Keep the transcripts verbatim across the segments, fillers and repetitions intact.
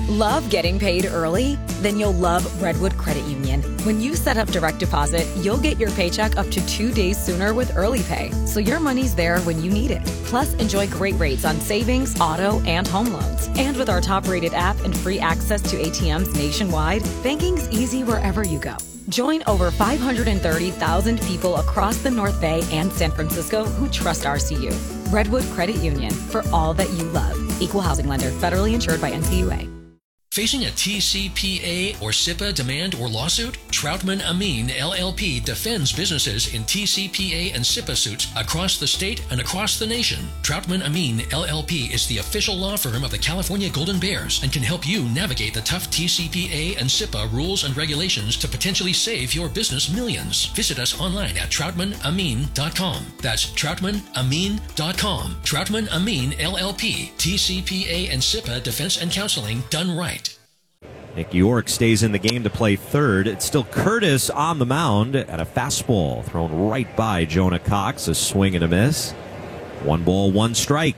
Love getting paid early? Then you'll love Redwood Credit Union. When you set up direct deposit, you'll get your paycheck up to two days sooner with Early Pay, so your money's there when you need it. Plus, enjoy great rates on savings, auto, and home loans. And with our top-rated app and free access to A T Ms nationwide, banking's easy wherever you go. Join over five hundred thirty thousand people across the North Bay and San Francisco who trust R C U. Redwood Credit Union, for all that you love. Equal housing lender, federally insured by N C U A. Facing a T C P A or SIPA demand or lawsuit? Troutman Amin L L P defends businesses in T C P A and SIPA suits across the state and across the nation. Troutman Amin L L P is the official law firm of the California Golden Bears and can help you navigate the tough T C P A and SIPA rules and regulations to potentially save your business millions. Visit us online at troutman amin dot com. That's troutman amin dot com. Troutman Amin L L P, T C P A and SIPA defense and counseling done right. Nick York stays in the game to play third. It's still Curtis on the mound, and a fastball thrown right by Jonah Cox. A swing and a miss. One ball, one strike.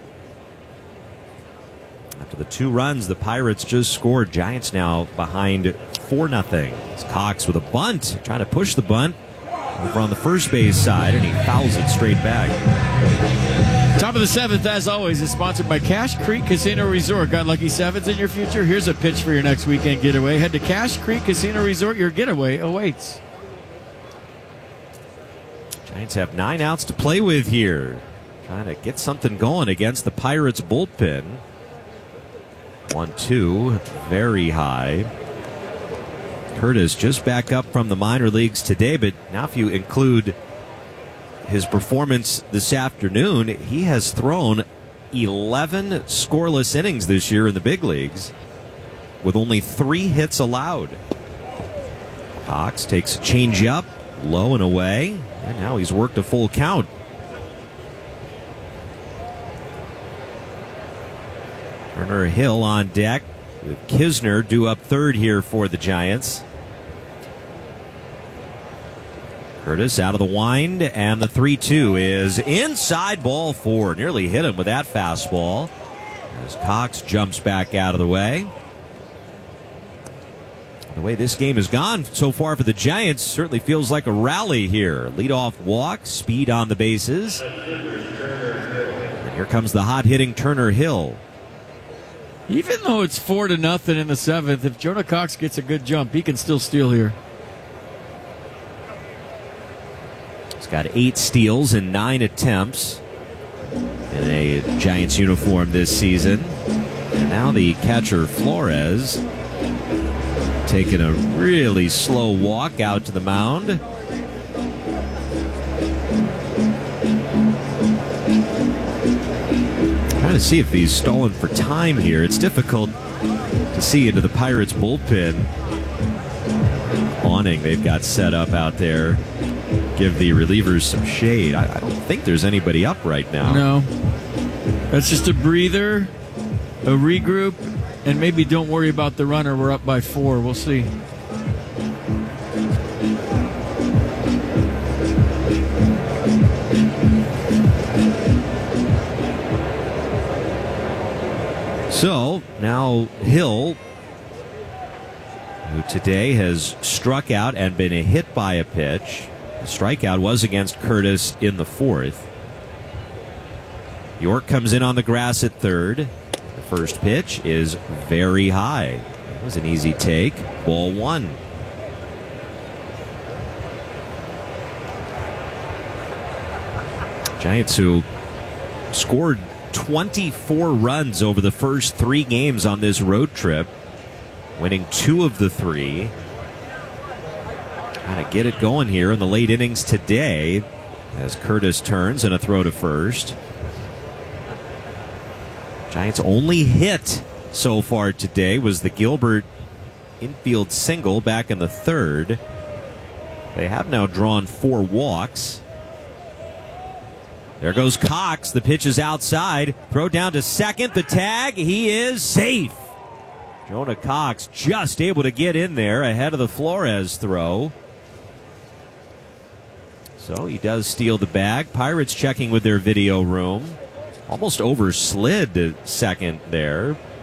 After the two runs, the Pirates just scored. Giants now behind four nothing. It's Cox with a bunt, trying to push the bunt over on the first base side, and he fouls it straight back. Top of the seventh, as always, is sponsored by Cache Creek Casino Resort. Got lucky sevens in your future? Here's a pitch for your next weekend getaway. Head to Cache Creek Casino Resort. Your getaway awaits. Giants have nine outs to play with here. Trying to get something going against the Pirates bullpen. one two, very high. Curtis just back up from the minor leagues today, but now if you include his performance this afternoon, he has thrown eleven scoreless innings this year in the big leagues with only three hits allowed. Cox takes a changeup, low and away, and now he's worked a full count. Turner Hill on deck with Kisner due up third here for the Giants. Curtis out of the wind, and the three two is inside, ball four. Nearly hit him with that fastball as Cox jumps back out of the way. The way this game has gone so far for the Giants certainly feels like a rally here. Leadoff walk, speed on the bases. And here comes the hot-hitting Turner Hill. Even though it's four to nothing in the seventh, if Jonah Cox gets a good jump, he can still steal here. He's got eight steals in nine attempts in a Giants uniform this season. And now the catcher Flores taking a really slow walk out to the mound. Trying to see if he's stalling for time here. It's difficult to see into the Pirates bullpen. Awning they've got set up out there. Give the relievers some shade. I, I don't think there's anybody up right now. No. That's just a breather, a regroup, and maybe don't worry about the runner. We're up by four. We'll see. So now Hill, who today has struck out and been hit by a pitch. The strikeout was against Curtis in the fourth. York comes in on the grass at third. The first pitch is very high. It was an easy take. Ball one. Giants, who scored twenty-four runs over the first three games on this road trip, winning two of the three. Trying to get it going here in the late innings today as Curtis turns and a throw to first. Giants' only hit so far today was the Gilbert infield single back in the third. They have now drawn four walks. There goes Cox. The pitch is outside. Throw down to second. The tag. He is safe. Jonah Cox just able to get in there ahead of the Flores throw. So he does steal the bag. Pirates checking with their video room. Almost overslid to second there.